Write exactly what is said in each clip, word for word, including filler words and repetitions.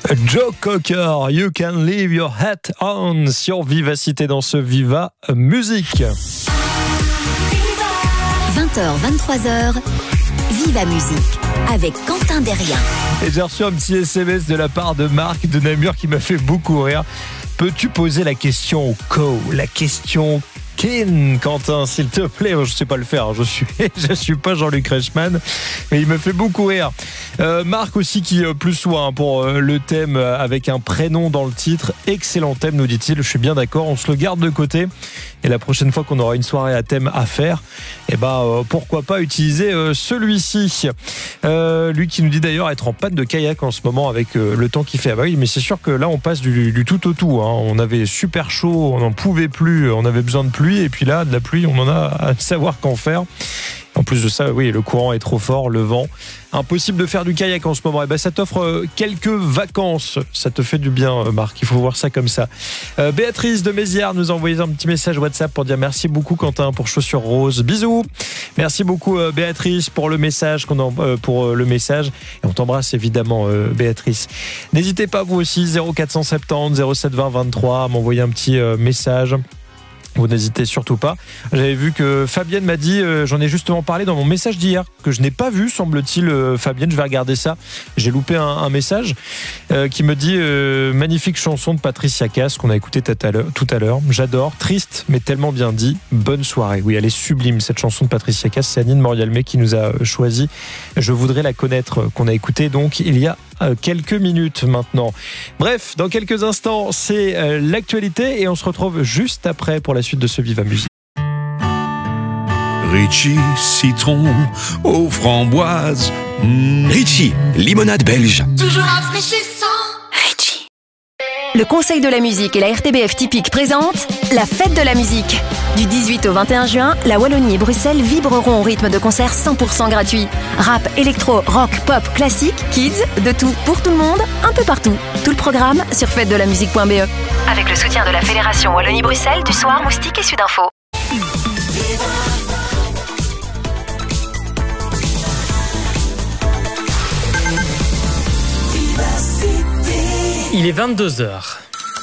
Joe Cocker, You Can Leave Your Hat On sur Vivacité dans ce Viva Musique. vingt heures, vingt-trois heures, Viva Musique avec Quentin Derrien. Et j'ai reçu un petit S M S de la part de Marc de Namur qui m'a fait beaucoup rire. Peux-tu poser la question au co, la question Kin, Quentin, s'il te plaît. Je sais pas le faire, je suis, je suis pas Jean-Luc Reichmann, mais il me fait beaucoup rire. Euh, Marc aussi qui euh, plus soin pour euh, le thème euh, avec un prénom dans le titre. Excellent thème, nous dit-il. Je suis bien d'accord, on se le garde de côté. Et la prochaine fois qu'on aura une soirée à thème à faire, eh ben, euh, pourquoi pas utiliser euh, celui-ci. Euh, lui qui nous dit d'ailleurs être en panne de kayak en ce moment avec euh, le temps qu'il fait. Ah bah oui, mais c'est sûr que là on passe du, du tout au tout. Hein. On avait super chaud, on n'en pouvait plus, on avait besoin de pluie. Et puis là, de la pluie, on en a à savoir qu'en faire. En plus de ça, oui, le courant est trop fort, le vent. Impossible de faire du kayak en ce moment. Et ben, ça t'offre quelques vacances. Ça te fait du bien, Marc. Il faut voir ça comme ça. Euh, Béatrice de Mézières nous a envoyé un petit message WhatsApp pour dire merci beaucoup, Quentin, pour Chaussures Roses. Bisous. Merci beaucoup, euh, Béatrice, pour le message. Qu'on en, euh, pour euh, le message. Et on t'embrasse évidemment, euh, Béatrice. N'hésitez pas, vous aussi, zéro quatre cent soixante-dix, zéro sept vingt, vingt-trois, à m'envoyer un petit euh, message. Vous n'hésitez surtout pas. J'avais vu que Fabienne m'a dit, euh, j'en ai justement parlé dans mon message d'hier, que je n'ai pas vu, semble-t-il, euh, Fabienne, je vais regarder ça. J'ai loupé un, un message euh, qui me dit euh, magnifique chanson de Patricia Cass qu'on a écouté tout à l'heure. J'adore, triste, mais tellement bien dit. Bonne soirée. Oui, elle est sublime, cette chanson de Patricia Cass. C'est Anine Morialmé qui nous a choisi. Je voudrais la connaître, qu'on a écouté donc il y a quelques minutes maintenant. Bref, dans quelques instants, c'est euh, l'actualité et on se retrouve juste après pour la suite de ce Viva Musique. Ritchie, citron aux framboises. Mmh. Ritchie, limonade belge. Toujours rafraîchissant. Ritchie. Le Conseil de la musique et la R T B F Typique présentent la fête de la musique. Du dix-huit au vingt et un juin, la Wallonie et Bruxelles vibreront au rythme de concerts cent pour cent gratuits. Rap, électro, rock, pop, classique, kids, de tout pour tout le monde, un peu partout. Tout le programme sur fête de la musique point b e. Avec le soutien de la Fédération Wallonie-Bruxelles, du Soir, Moustique et Sudinfo. Il est vingt-deux heures.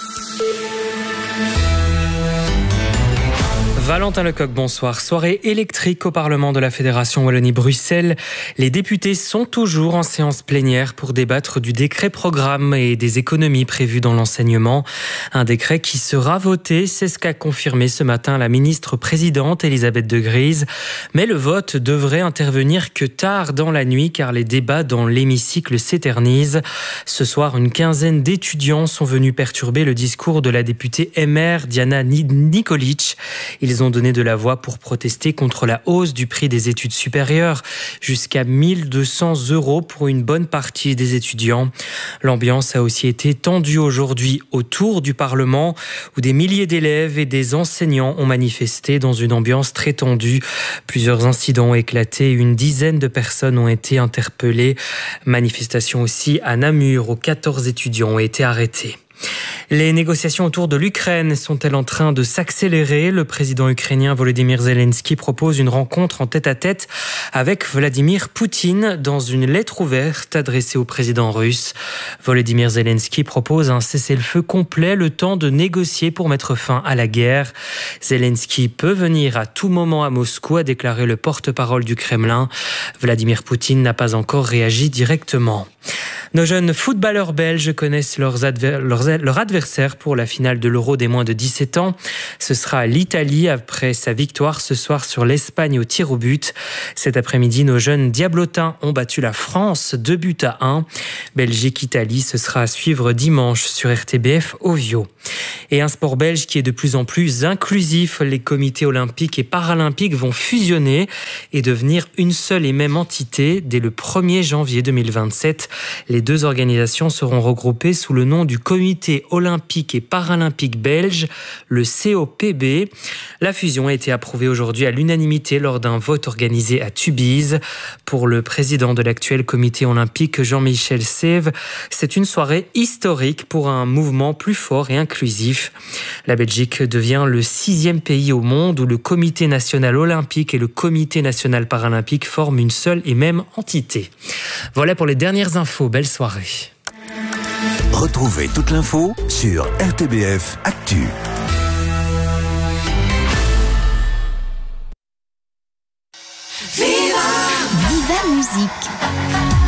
Valentin Lecoq, bonsoir. Soirée électrique au Parlement de la Fédération Wallonie-Bruxelles. Les députés sont toujours en séance plénière pour débattre du décret programme et des économies prévues dans l'enseignement. Un décret qui sera voté, c'est ce qu'a confirmé ce matin la ministre présidente Elisabeth de Gries. Mais le vote devrait intervenir que tard dans la nuit car les débats dans l'hémicycle s'éternisent. Ce soir, une quinzaine d'étudiants sont venus perturber le discours de la députée M R Diana Nikolic. Ils Ils ont donné de la voix pour protester contre la hausse du prix des études supérieures, jusqu'à mille deux cents euros pour une bonne partie des étudiants. L'ambiance a aussi été tendue aujourd'hui autour du Parlement, où des milliers d'élèves et des enseignants ont manifesté dans une ambiance très tendue. Plusieurs incidents ont éclaté, une dizaine de personnes ont été interpellées. Manifestation aussi à Namur, où quatorze étudiants ont été arrêtés. Les négociations autour de l'Ukraine sont-elles en train de s'accélérer ? Le président ukrainien Volodymyr Zelensky propose une rencontre en tête-à-tête avec Vladimir Poutine dans une lettre ouverte adressée au président russe. Volodymyr Zelensky propose un cessez-le-feu complet, le temps de négocier pour mettre fin à la guerre. Zelensky peut venir à tout moment à Moscou, a déclaré le porte-parole du Kremlin. Vladimir Poutine n'a pas encore réagi directement. Nos jeunes footballeurs belges connaissent leurs adver- leurs, leur adversaire pour la finale de l'Euro des moins de dix-sept ans. Ce sera l'Italie après sa victoire ce soir sur l'Espagne au tir au but. Cet après-midi, nos jeunes diablotins ont battu la France deux buts à un. Belgique-Italie, ce sera à suivre dimanche sur R T B F Ovio. Et un sport belge qui est de plus en plus inclusif. Les comités olympiques et paralympiques vont fusionner et devenir une seule et même entité dès le premier janvier deux mille vingt-sept. Les deux organisations seront regroupées sous le nom du Comité olympique et paralympique belge, le C O P B. La fusion a été approuvée aujourd'hui à l'unanimité lors d'un vote organisé à Tubize. Pour le président de l'actuel comité olympique, Jean-Michel Sève, c'est une soirée historique pour un mouvement plus fort et inclusif. La Belgique devient le sixième pays au monde où le Comité national olympique et le Comité national paralympique forment une seule et même entité. Voilà pour les dernières infos. Belle soirée. Retrouvez toute l'info sur R T B F Actu. Viva Musique.